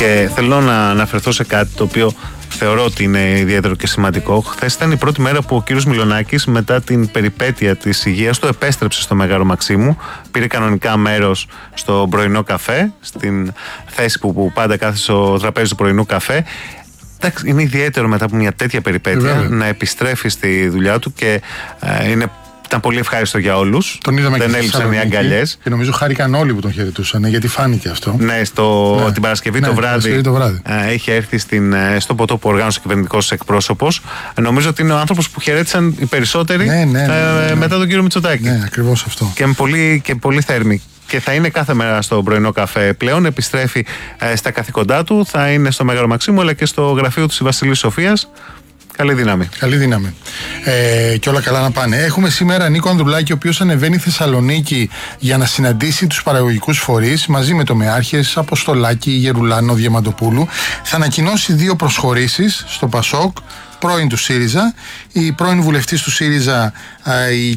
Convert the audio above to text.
Και θέλω να αναφερθώ σε κάτι το οποίο θεωρώ ότι είναι ιδιαίτερο και σημαντικό. Χθες ήταν η πρώτη μέρα που ο κύριος Μιλονάκης, μετά την περιπέτεια της υγείας του, επέστρεψε στο Μέγαρο Μαξίμου. Πήρε κανονικά μέρος στο πρωινό καφέ, στην θέση που πάντα κάθεται στο τραπέζι του πρωινού καφέ. Εντάξει, είναι ιδιαίτερο μετά από μια τέτοια περιπέτεια να επιστρέφει στη δουλειά του και ήταν πολύ ευχάριστο για όλους. Τον είδαμε. Δεν έλειψαν οι αγκαλιές. Και νομίζω χάρηκαν όλοι που τον χαιρετούσαν, γιατί φάνηκε αυτό. Ναι, την Παρασκευή το βράδυ είχε έρθει στο ποτό που οργάνωσε ο κυβερνητικός εκπρόσωπος. Νομίζω ότι είναι ο άνθρωπος που χαιρέτησαν οι περισσότεροι μετά τον κύριο Μητσοτάκη. Ναι, ακριβώς αυτό. Και πολύ θέρμη. Και θα είναι κάθε μέρα στο πρωινό καφέ πλέον. Επιστρέφει στα καθηκοντά του. Θα είναι στο Μέγαρο Μαξίμου αλλά και στο γραφείο του στη Βασιλής Σοφίας. Καλή δύναμη. Καλή δύναμη. Και όλα καλά να πάνε. Έχουμε σήμερα Νίκο Ανδρουλάκη, ο οποίος ανεβαίνει Θεσσαλονίκη για να συναντήσει τους παραγωγικούς φορείς μαζί με τομεάρχες Αποστολάκη, Γερουλάνο, Διαμαντοπούλου. Θα ανακοινώσει 2 προσχωρήσεις στο ΠΑΣΟΚ, πρώην του ΣΥΡΙΖΑ. Η πρώην βουλευτής του ΣΥΡΙΖΑ, η